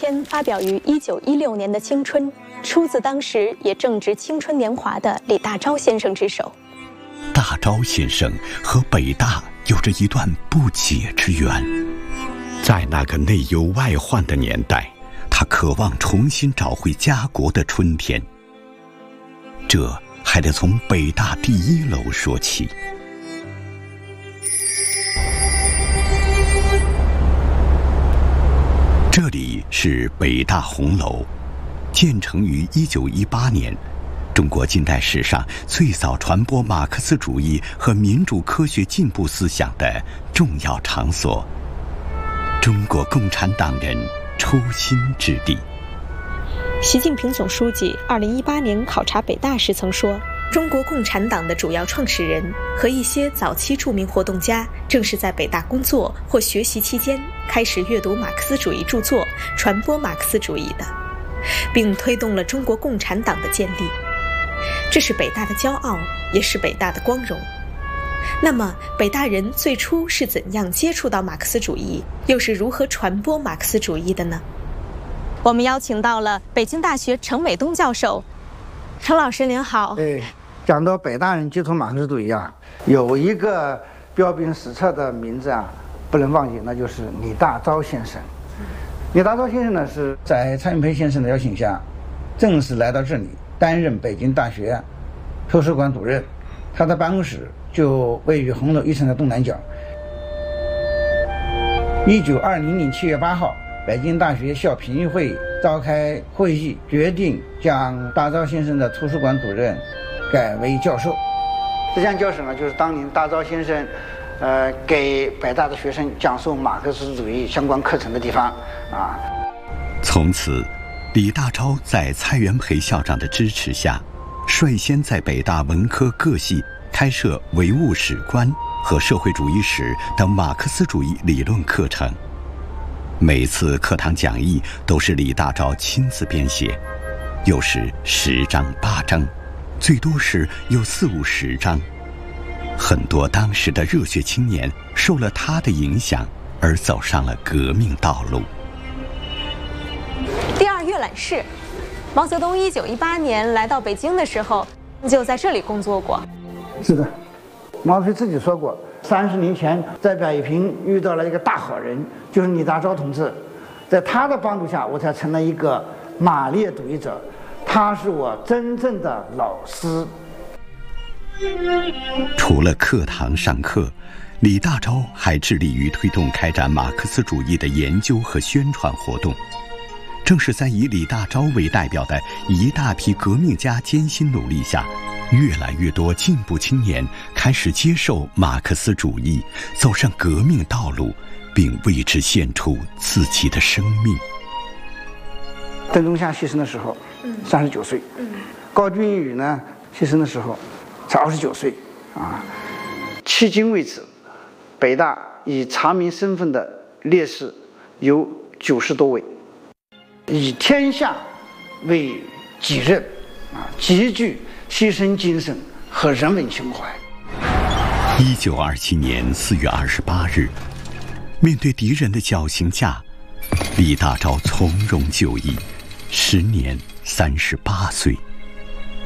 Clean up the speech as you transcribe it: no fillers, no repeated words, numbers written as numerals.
篇发表于1916年的《青春》，出自当时也正值青春年华的李大钊先生之手。 大钊先生和北大有着一段不解之缘，在那个内忧外患的年代，他渴望重新找回家国的春天。这还得从北大第1楼说起。这里是北大红楼，建成于1918年，中国近代史上最早传播马克思主义和民主科学进步思想的重要场所，中国共产党人初心之地。 习近平总书记2018年考察北大时曾说，中国共产党的主要创始人和一些早期著名活动家正是在北大工作或学习期间开始阅读马克思主义著作，传播马克思主义的，并推动了中国共产党的建立。这是北大的骄傲，也是北大的光荣。那么北大人最初是怎样接触到马克思主义，又是如何传播马克思主义的呢？我们邀请到了北京大学程伟东教授。程老师您好。 讲到北大人接触马克思主义啊，有一个彪炳史册的名字啊，不能忘记，那就是李大钊先生。李大钊先生呢，是在蔡元培先生的邀请下，正式来到这里担任北京大学图书馆主任。他的办公室就位于红楼1层的东南角。1920年7月8号，北京大学校评议会召开会议，决定将大钊先生的图书馆主任改为教授。这项教授呢，就是当年大钊先生给北大的学生讲授马克思主义相关课程的地方啊。 从此，李大钊在蔡元培校长的支持下，率先在北大文科各系开设唯物史观和社会主义史等马克思主义理论课程。每次课堂讲义都是李大钊亲自编写，有时10章8章，最多时有40-50章。很多当时的热血青年受了他的影响而走上了革命道路。 第2阅览室，毛泽东1918年来到北京的时候就在这里工作过。 是的，毛主席自己说过，30年前在北平遇到了一个大好人，就是李大钊同志，在他的帮助下，我才成了一个马列主义者，他是我真正的老师。 除了课堂上课，李大钊还致力于推动开展马克思主义的研究和宣传活动。正是在以李大钊为代表的一大批革命家艰辛努力下，越来越多进步青年开始接受马克思主义，走上革命道路，并为之献出自己的生命。 邓中夏牺牲的时候39岁，高君宇呢牺牲的时候才29岁啊。迄今为止，北大以查明身份的烈士有90多位，以天下为己任啊，极具牺牲精神和人文情怀。 1927年4月28日，面对敌人的绞刑架，李大钊从容就义，时年38岁。